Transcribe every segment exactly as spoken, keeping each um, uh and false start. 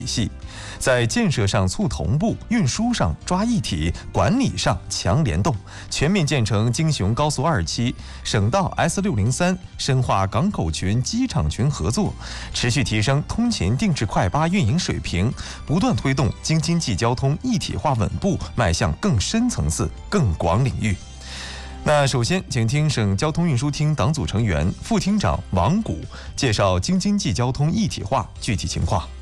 体系，在建设上促同步，运输上抓一体，管理上强联动，全面建成京雄高速二期、省道 S 六零三，深化港口群、机场群合作，持续提升通勤定制快巴运营水平，不断推动京津冀交通一体化稳步迈向更深层次、更广领域。那首先，请听省交通运输厅党组成员、副厅长王谷介绍京津冀交通一体化具体情况。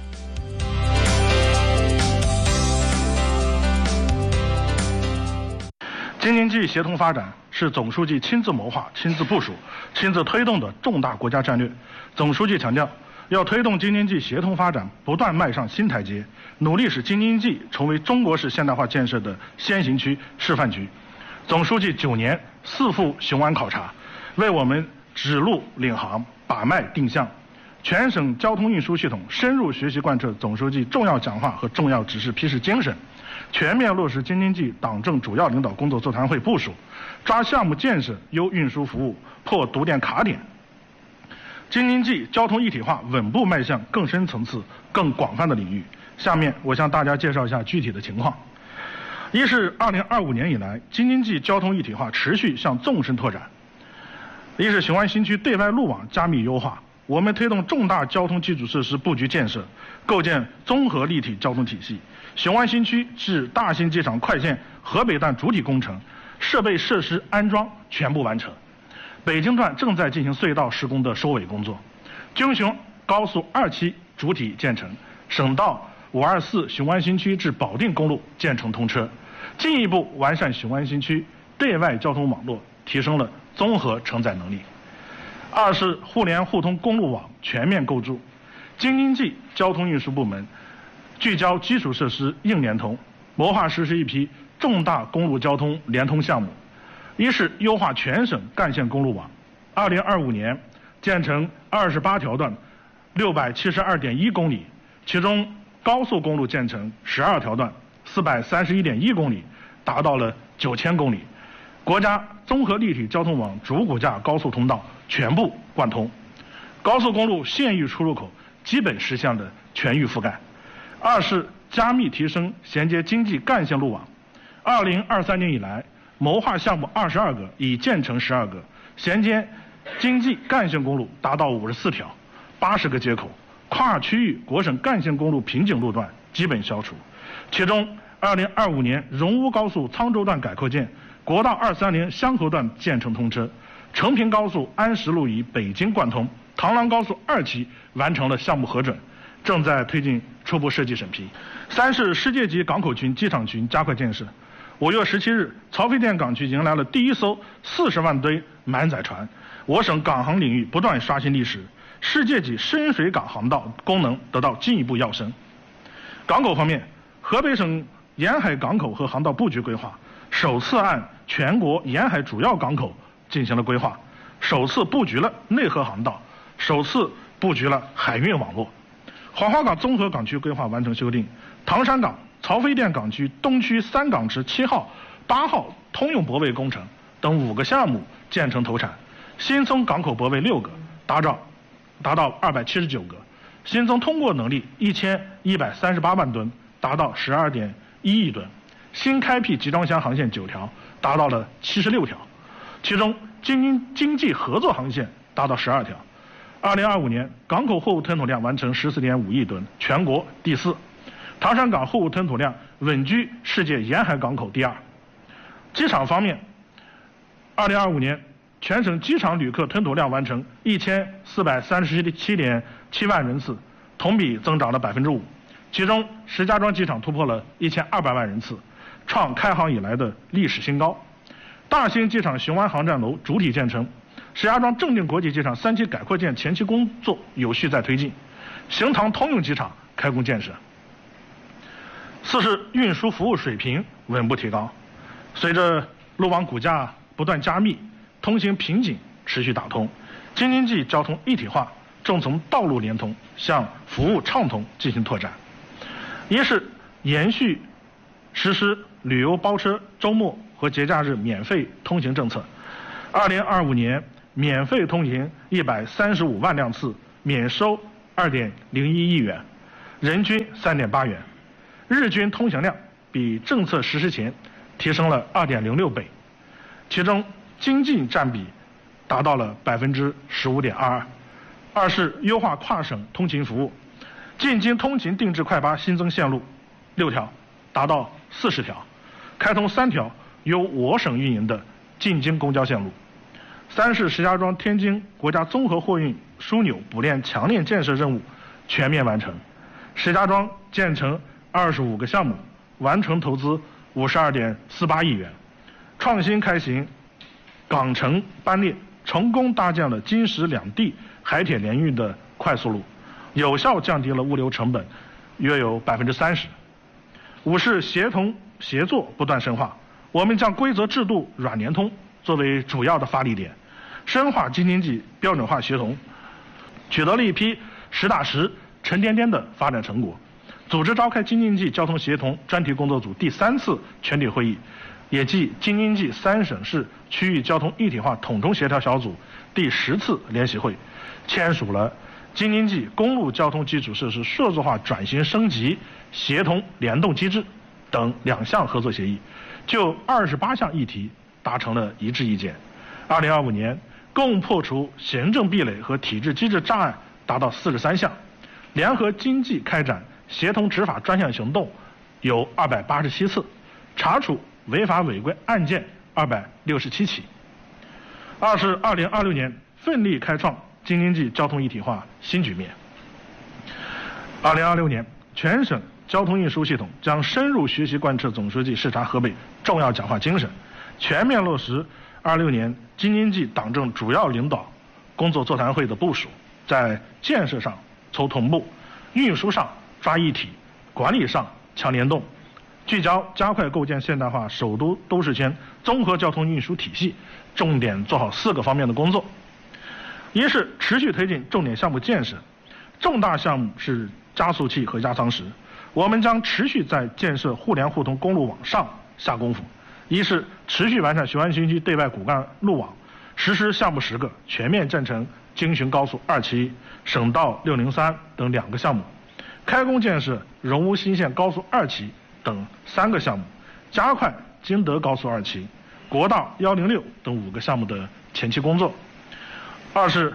京津冀协同发展是总书记亲自谋划、亲自部署、亲自推动的重大国家战略。总书记强调，要推动京津冀协同发展不断迈上新台阶，努力使京津冀成为中国式现代化建设的先行区、示范区。总书记九年四赴雄安考察，为我们指路领航、把脉定向。全省交通运输系统深入学习贯彻总书记重要讲话和重要指示批示精神，全面落实京津冀党政主要领导工作座谈会部署，抓项目建设、优运输服务、破堵点卡点。京津冀交通一体化稳步迈向更深层次、更广泛的领域。下面我向大家介绍一下具体的情况。一是二零二五年以来，京津冀交通一体化持续向纵深拓展。一是雄安新区对外路网加密优化，我们推动重大交通基础设施布局建设，构建综合立体交通体系。雄安新区至大兴机场快线河北段主体工程设备设施安装全部完成，北京段正在进行隧道施工的收尾工作。京雄高速二期主体建成，省道五二四雄安新区至保定公路建成通车，进一步完善雄安新区对外交通网络，提升了综合承载能力。二是互联互通公路网全面构筑，京津冀交通运输部门聚焦基础设施硬联通，谋划实施一批重大公路交通联通项目。一是优化全省干线公路网，二零二五年建成二十八条段，六百七十二点一公里，其中高速公路建成十二条段，四百三十一点一公里，达到了九千公里。国家综合立体交通网主骨架高速通道全部贯通，高速公路县域出入口基本实现了全域覆盖。二是加密提升衔接经济干线路网，二零二三年以来，谋划项目二十二个，已建成十二个，衔接经济干线公路达到五十四条，八十个接口，跨区域国省干线公路瓶颈路段基本消除。其中，二零二五年荣乌高速沧州段改扩建，国道二三零香河段建成通车，成平高速安石路与北京贯通，唐郎高速二期完成了项目核准，正在推进初步设计审批。三是世界级港口群、机场群加快建设。五月十七日，曹妃甸港区迎来了第一艘四十万吨满载船，我省港航领域不断刷新历史，世界级深水港航道功能得到进一步跃升。港口方面，河北省沿海港口和航道布局规划首次按全国沿海主要港口进行了规划，首次布局了内河航道，首次布局了海运网络。黄花岗综合港区规划完成修订，唐山港、曹妃甸港区东区三港池七号、八号通用泊位工程等五个项目建成投产，新增港口泊位六个，达到达到二百七十九个，新增通过能力一千一百三十八万吨，达到十二点一亿吨。新开辟集装箱航线九条，达到了七十六条，其中京津经济合作航线达到十二条。二零二五年，港口货物吞吐量完成十四点五亿吨，全国第四。唐山港货物吞吐量稳居世界沿海港口第二。机场方面，二零二五年全省机场旅客吞吐量完成一千四百三十七点七万人次，同比增长了百分之五。其中，石家庄机场突破了一千二百万人次，创开航以来的历史新高。大兴机场雄安航站楼主体建成，石家庄正定国际机场三期改扩建前期工作有序在推进，邢塘通用机场开工建设。四是运输服务水平稳步提高，随着路网骨架不断加密，通行瓶颈持续打通，京津冀交通一体化正从道路联通向服务畅通进行拓展。一是延续实施旅游包车周末和节假日免费通行政策，二零二五年免费通行一百三十五万辆次，免收二点零一亿元。 人均 三点八元，日均通行量比政策实施前提升了 二点零六倍，其中经济占比达到了 百分之十五点二二。二是优化跨省通勤服务，进京通勤定制快巴新增线路六条，达到四十条，开通三条由我省运营的进京公交线路。三是石家庄天津国家综合货运枢纽补链强链建设任务全面完成，石家庄建成二十五个项目，完成投资五十二点四八亿元，创新开行港城班列，成功搭建了京石两地海铁联运的快速路，有效降低了物流成本约有百分之三十。五是协同协作不断深化，我们将规则制度软联通作为主要的发力点，深化京津冀标准化协同，取得了一批实打实、沉甸甸的发展成果。组织召开京津冀交通协同专题工作组第三次全体会议，也即京津冀三省市区域交通一体化统筹协调小组第十次联席会，签署了京津冀公路交通基础设施数字化转型升级协同联动机制等两项合作协议，就二十八项议题达成了一致意见。二零二五年共破除行政壁垒和体制机制障碍达到四十三项，联合经济开展协同执法专项行动有二百八十七次，查处违法违规案件二百六十七起。二是二零二六年奋力开创京津冀交通一体化新局面。二零二六年，全省交通运输系统将深入学习贯彻总书记视察河北重要讲话精神，全面落实二六年京津冀党政主要领导工作座谈会的部署，在建设上筹同步，运输上抓一体，管理上强联动，聚焦加快构建现代化首都都市圈综合交通运输体系，重点做好四个方面的工作。一是持续推进重点项目建设，重大项目是加速器和压舱石，我们将持续在建设互联互通公路网上下功夫。一是持续完善雄安新区对外骨干路网，实施项目十个，全面建成京寻高速二七、省道六零三等两个项目，开工建设荣乌新线高速二期等三个项目，加快京德高速二期、国道一零六等五个项目的前期工作。二是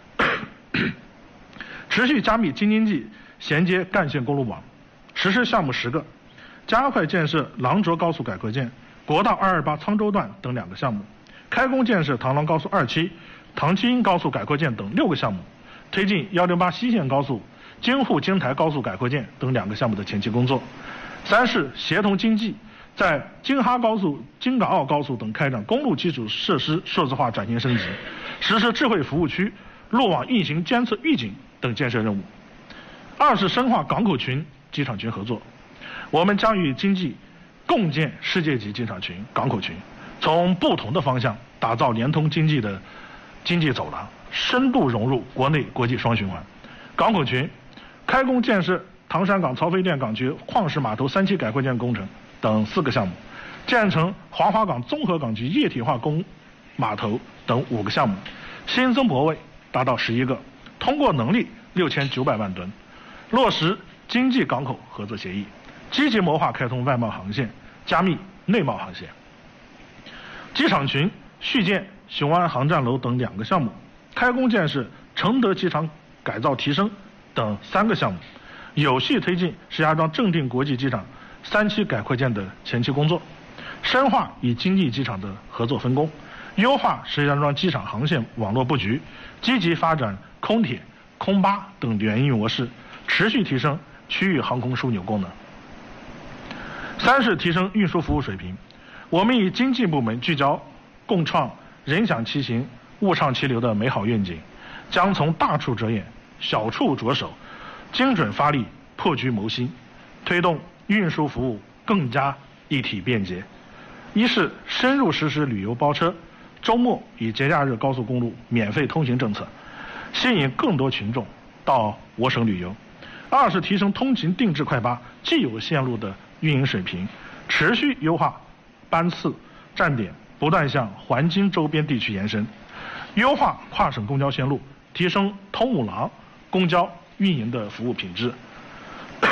持续加密京津冀衔接干线公路网，实施项目十个，加快建设廊卓高速改扩件、国道二二八沧州段等两个项目，开工建设唐郎高速二期、唐津高速改扩件等六个项目，推进一零八西线高速、京沪京台高速改扩件等两个项目的前期工作。三是协同经济，在京哈高速、京港澳高速等开展公路基础设施数字化转型升级，实施智慧服务区、路网运行监测预警等建设任务。二是深化港口群、机场群合作，我们将与经济共建世界级机场群、港口群，从不同的方向打造联通经济的经济走廊，深度融入国内国际双循环。港口群开工建设唐山港曹妃甸港区矿石码头三期改扩建工程等四个项目，建成黄花岗综合港区液体化工码头等五个项目，新增泊位达到十一个，通过能力六千九百万吨，落实经济港口合作协议，积极谋划开通外贸航线，加密内贸航线。机场群续建雄安航站楼等两个项目，开工建设承德机场改造提升等三个项目，有序推进石家庄正定国际机场三期改扩建的前期工作，深化与经济机场的合作分工，优化石家庄机场航线网络布局，积极发展空铁、空巴等联运模式，持续提升区域航空枢纽功能。三是提升运输服务水平，我们以经济部门聚焦共创人享其行、物畅其流的美好愿景，将从大处着眼、小处着手，精准发力，破局谋新，推动运输服务更加一体便捷。一是深入实施旅游包车、周末与节假日高速公路免费通行政策，吸引更多群众到我省旅游。二是提升通勤定制快巴既有线路的运营水平，持续优化班次站点，不断向环京周边地区延伸，优化跨省公交线路，提升通五廊公交运营的服务品质。